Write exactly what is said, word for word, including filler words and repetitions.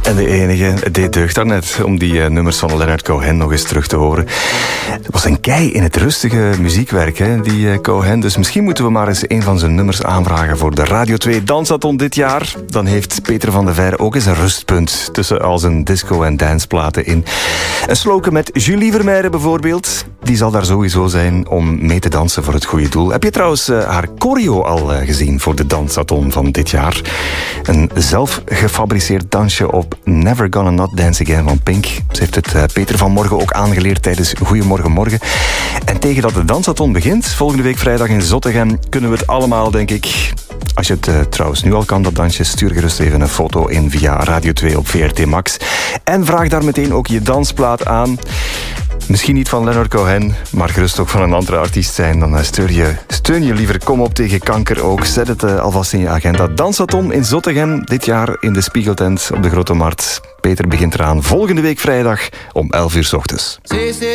En de enige, het deed deugd daarnet om die uh, nummers van Leonard Cohen nog eens terug te horen. Het was een kei in het rustige muziekwerk, hè, die uh, Cohen. Dus misschien moeten we maar eens een van zijn nummers aanvragen voor de Radio twee Dansathon dit jaar. Dan heeft Peter van der Veire ook eens een rustpunt tussen al zijn disco- en danceplaten in. Een sloken met Julie Vermeijren bijvoorbeeld. Die zal daar sowieso zijn om mee te dansen voor het goede doel. Heb je trouwens uh, haar choreo al uh, gezien voor de Dansathon van dit jaar? Een zelf gefabriceerd dansje op Never Gonna Not Dance Again van Pink. Ze heeft het uh, Peter vanmorgen ook aangeleerd tijdens Goeiemorgen Morgen. En tegen dat de Dansathon begint, volgende week vrijdag in Zottegem, kunnen we het allemaal, denk ik. Als je het uh, trouwens nu al kan, dat dansje, stuur gerust even een foto in via Radio twee op V R T Max. En vraag daar meteen ook je dansplaat aan. Misschien niet van Leonard Cohen, maar gerust ook van een andere artiest zijn. Dan steun je, steun je liever Kom op tegen kanker ook. Zet het uh, alvast in je agenda. Dansathon in Zottegem, dit jaar in de Spiegeltent op de Grote Markt. Peter begint eraan volgende week vrijdag om elf uur 's ochtends.